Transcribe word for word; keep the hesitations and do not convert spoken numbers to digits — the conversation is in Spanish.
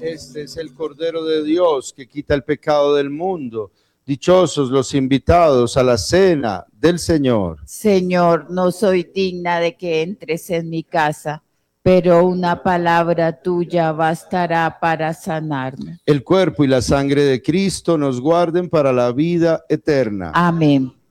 Este es el Cordero de Dios que quita el pecado del mundo. Dichosos los invitados a la cena del Señor. Señor, no soy digna de que entres en mi casa, pero una palabra tuya bastará para sanarme. El cuerpo y la sangre de Cristo nos guarden para la vida eterna. Amén.